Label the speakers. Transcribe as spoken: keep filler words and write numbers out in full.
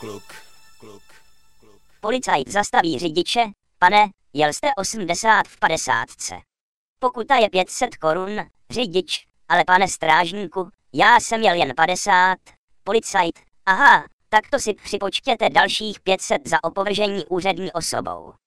Speaker 1: kluk, kluk, kluk.
Speaker 2: Policajt zastaví řidiče. Pane, jel jste osmdesát v padesátce. Pokuta je pět set korun, řidič, ale pane strážníku, já jsem jel jen padesát. Policajt, aha, tak to si připočtěte dalších pět set za opovržení úřední osobou.